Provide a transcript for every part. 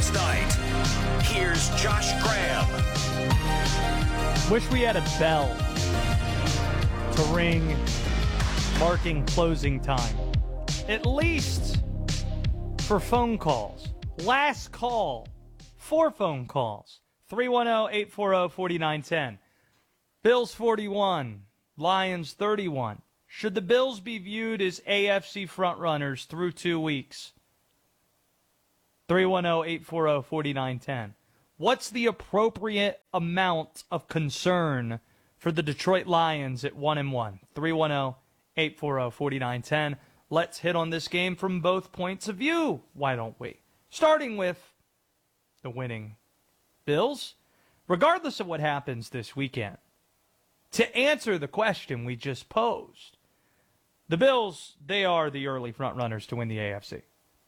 Sports Night. Here's Josh Graham. Wish we had a bell to ring marking closing time. At least for phone calls. Last call. 4 phone calls. 310-840-4910. Bills 41. Lions 31. Should the Bills be viewed as AFC frontrunners through 2 weeks? 310-840-4910. What's the appropriate amount of concern for the Detroit Lions at 1-1? 310-840-4910. Let's hit on this game from both points of view. Why don't we? Starting with the winning Bills. Regardless of what happens this weekend, to answer the question we just posed, the Bills, they are the early frontrunners to win the AFC.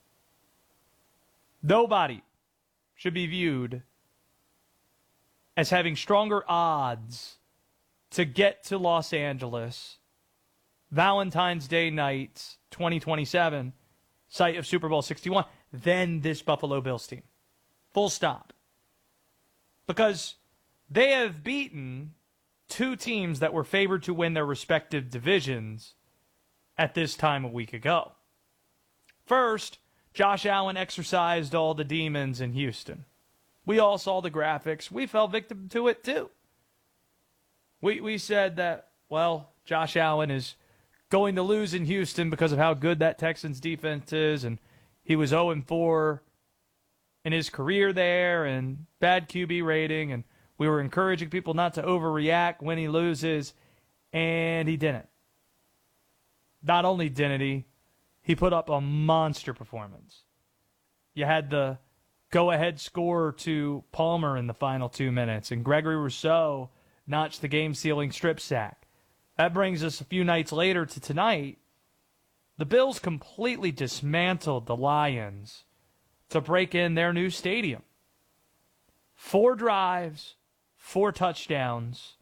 Nobody should be viewed as having stronger odds to get to Los Angeles Valentine's Day night 2027, site of Super Bowl 61, than this Buffalo Bills team. Full stop. Because they have beaten 2 teams that were favored to win their respective divisions at this time a week ago. First, Josh Allen exercised all the demons in Houston. We all saw the graphics. We fell victim to it too. We said that, well, Josh Allen is going to lose in Houston because of how good that Texans defense is, and he was 0-4 in his career there, and bad QB rating, and we were encouraging people not to overreact when he loses, and he didn't. Not only didn't he put up a monster performance. You had the go-ahead score to Palmer in the final 2 minutes, and Gregory Rousseau notched the game-sealing strip sack. That brings us a few nights later to tonight. The Bills completely dismantled the Lions to break in their new stadium. 4 drives, 4 touchdowns,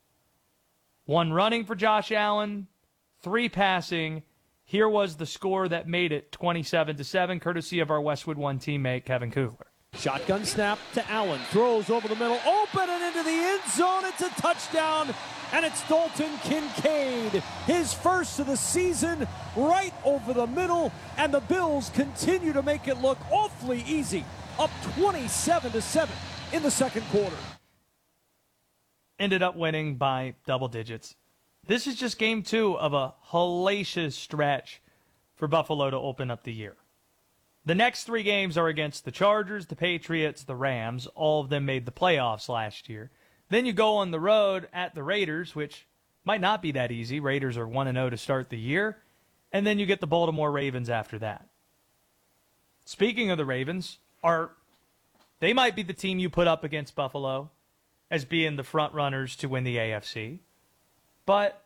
1 running for Josh Allen, 3 passing. Here was the score that made it 27-7, courtesy of our Westwood One teammate, Kevin Kugler. Shotgun snap to Allen. Throws over the middle. Open and into the end zone. It's a touchdown. And it's Dalton Kincaid. His first of the season right over the middle. And the Bills continue to make it look awfully easy. Up 27-7 in the second quarter. Ended up winning by double digits. This is just game 2 of a hellacious stretch for Buffalo to open up the year. The next 3 games are against the Chargers, the Patriots, the Rams. All of them made the playoffs last year. Then you go on the road at the Raiders, which might not be that easy. Raiders are 1-0 to start the year. And then you get the Baltimore Ravens after that. Speaking of the Ravens, they might be the team you put up against Buffalo as being the front runners to win the AFC. But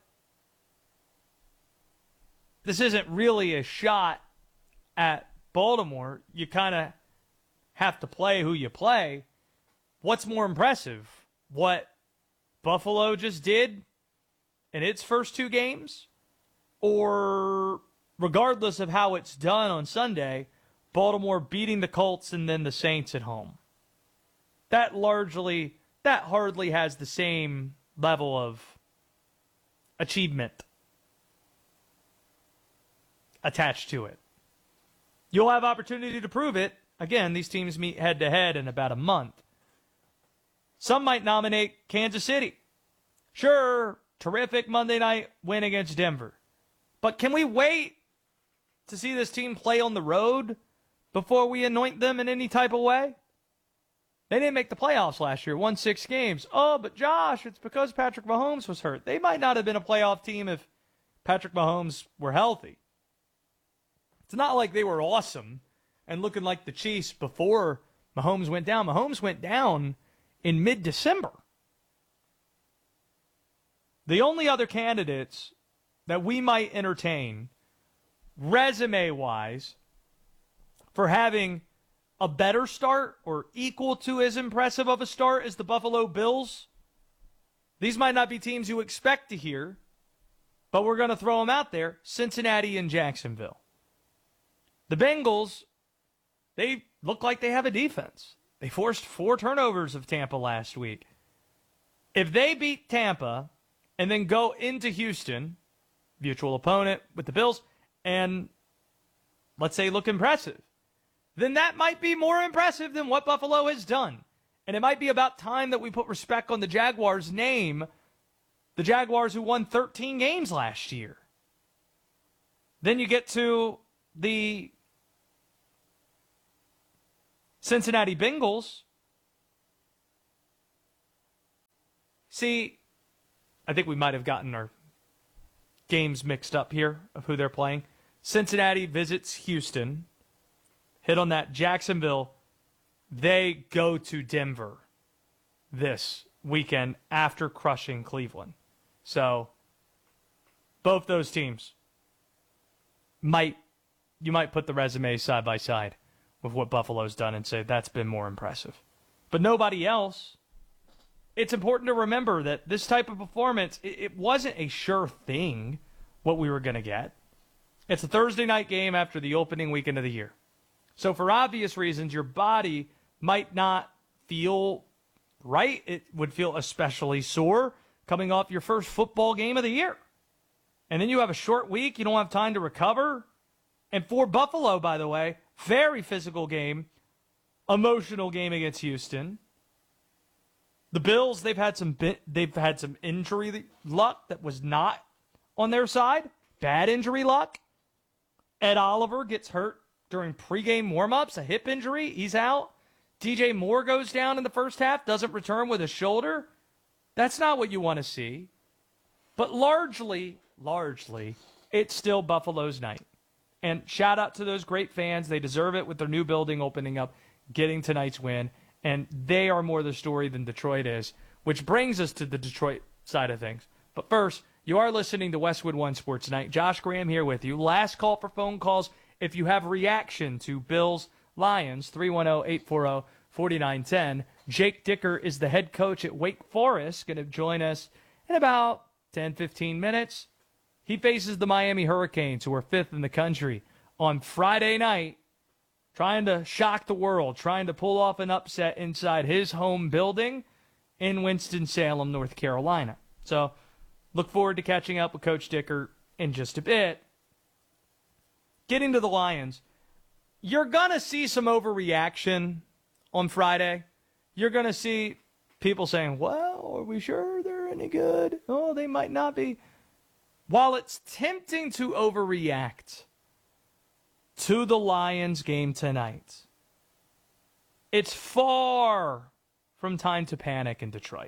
this isn't really a shot at Baltimore. You kind of have to play who you play. What's more impressive? What Buffalo just did in its first 2 games? Or, regardless of how it's done on Sunday, Baltimore beating the Colts and then the Saints at home? That hardly has the same level of achievement attached to it. You'll have opportunity to prove it. Again, these teams meet head-to-head in about a month. Some might nominate Kansas City. Sure, terrific Monday night win against Denver. But can we wait to see this team play on the road before we anoint them in any type of way? They didn't make the playoffs last year, won 6 games. Oh, but Josh, it's because Patrick Mahomes was hurt. They might not have been a playoff team if Patrick Mahomes were healthy. It's not like they were awesome and looking like the Chiefs before Mahomes went down. Mahomes went down in mid-December. The only other candidates that we might entertain, resume-wise, for having a better start or equal to as impressive of a start as the Buffalo Bills, these might not be teams you expect to hear, but we're going to throw them out there: Cincinnati and Jacksonville. The Bengals, they look like they have a defense. They forced 4 turnovers of Tampa last week. If they beat Tampa and then go into Houston, mutual opponent with the Bills, and let's say look impressive, then that might be more impressive than what Buffalo has done. And it might be about time that we put respect on the Jaguars' name, the Jaguars who won 13 games last year. Then you get to the Cincinnati Bengals. See, I think we might have gotten our games mixed up here of who they're playing. Cincinnati visits Houston. Hit on that. Jacksonville, they go to Denver this weekend after crushing Cleveland. So both those teams you might put the resumes side by side with what Buffalo's done and say that's been more impressive. But nobody else. It's important to remember that this type of performance, it wasn't a sure thing what we were going to get. It's a Thursday night game after the opening weekend of the year. So for obvious reasons, your body might not feel right. It would feel especially sore coming off your first football game of the year. And then you have a short week. You don't have time to recover. And for Buffalo, by the way, very physical game, emotional game against Houston. The Bills, they've had some injury luck that was not on their side. Bad injury luck. Ed Oliver gets hurt during pregame warmups, a hip injury. He's out. DJ Moore goes down in the first half, doesn't return with a shoulder. That's not what you want to see. But largely, it's still Buffalo's night. And shout out to those great fans. They deserve it with their new building opening up, getting tonight's win. And they are more the story than Detroit is, which brings us to the Detroit side of things. But first, you are listening to Westwood One Sports Night. Josh Graham here with you. Last call for phone calls. If you have reaction to Bills Lions, 310-840-4910. Jake Dicker is the head coach at Wake Forest, going to join us in about 10, 15 minutes. He faces the Miami Hurricanes, who are 5th in the country, on Friday night, trying to shock the world, trying to pull off an upset inside his home building in Winston-Salem, North Carolina. So look forward to catching up with Coach Dicker in just a bit. Getting to the Lions, you're going to see some overreaction on Friday. You're going to see people saying, well, are we sure they're any good? Oh, they might not be. While it's tempting to overreact to the Lions game tonight, it's far from time to panic in Detroit.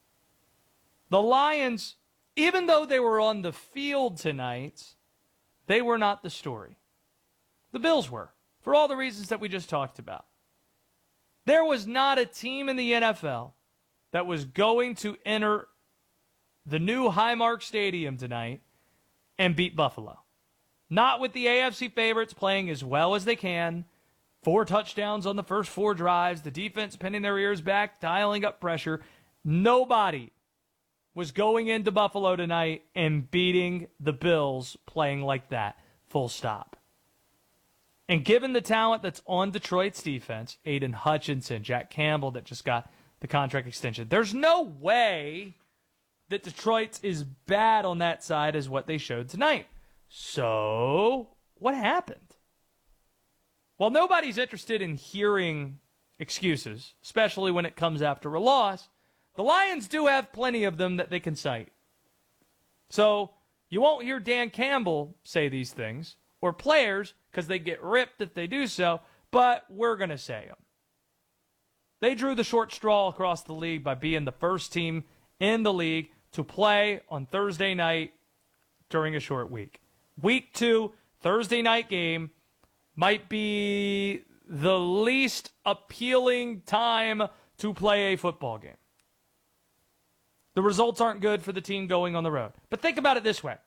The Lions, even though they were on the field tonight, they were not the story. The Bills were, for all the reasons that we just talked about. There was not a team in the NFL that was going to enter the new Highmark Stadium tonight and beat Buffalo. Not with the AFC favorites playing as well as they can. 4 touchdowns on the first 4 drives. The defense pinning their ears back, dialing up pressure. Nobody was going into Buffalo tonight and beating the Bills playing like that. Full stop. And given the talent that's on Detroit's defense, Aiden Hutchinson, Jack Campbell that just got the contract extension, there's no way that Detroit's is bad on that side as what they showed tonight. So, what happened? Well, nobody's interested in hearing excuses, especially when it comes after a loss. The Lions do have plenty of them that they can cite. So, you won't hear Dan Campbell say these things, or players, because they get ripped if they do so, but we're going to say them. They drew the short straw across the league by being the first team in the league to play on Thursday night during a short week. Week 2, Thursday night game, might be the least appealing time to play a football game. The results aren't good for the team going on the road. But think about it this way.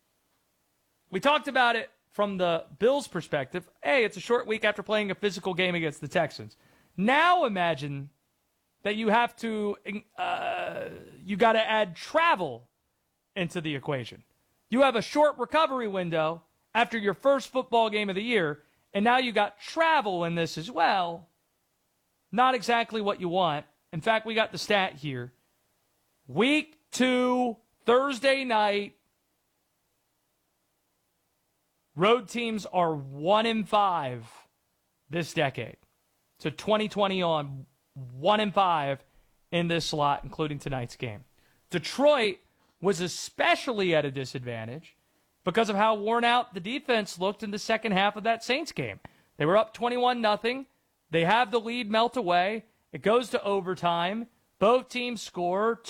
We talked about it from the Bills' perspective. Hey, it's a short week after playing a physical game against the Texans. Now imagine that you have to, you got to add travel into the equation. You have a short recovery window after your first football game of the year, and now you got travel in this as well. not exactly what you want. In fact, we got the stat here. Week 2, Thursday night, road teams are 1-5 this decade. So 2020 on 1-5 in this slot, including tonight's game. Detroit was especially at a disadvantage because of how worn out the defense looked in the second half of that Saints game. They were up 21-0. They have the lead melt away. It goes to overtime. Both teams score